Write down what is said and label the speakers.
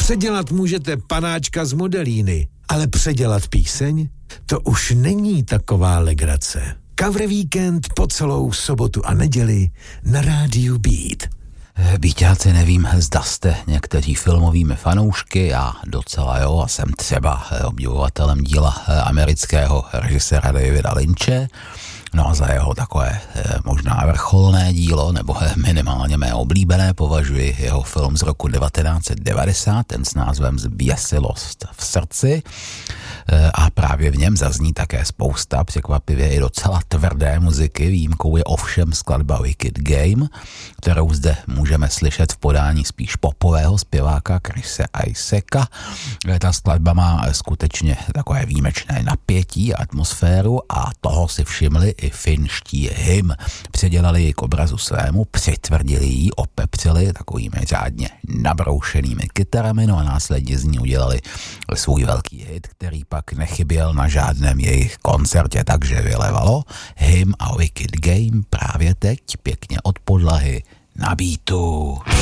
Speaker 1: Předělat můžete panáčka z Modelíny, ale předělat píseň? To už není taková legrace. Cover Víkend po celou sobotu a neděli na rádiu Beat.
Speaker 2: Bíťáci, nevím, zda jste někteří filmovými fanoušky, já docela jo, a jsem třeba obdivovatelem díla amerického režiséra Davida Lynche. No a za jeho takové možná vrcholné dílo, nebo minimálně mé oblíbené, považuji jeho film z roku 1990, ten s názvem Zběsilost v srdci. A právě v něm zazní také spousta překvapivě i docela tvrdé muziky. Výjimkou je ovšem skladba Wicked Game, kterou zde můžeme slyšet v podání spíš popového zpěváka Chrise Isaaca. Ta skladba má skutečně takové výjimečné napětí a atmosféru a toho si všimli i finští Him. Předělali ji k obrazu svému, přitvrdili ji, opepřili takovými řádně nabroušenými kytarami, no a následně z ní udělali svůj velký hit, který pak nechyběl na žádném jejich koncertě, takže vylevalo. Him a Wicked Game právě teď pěkně od podlahy na beatu.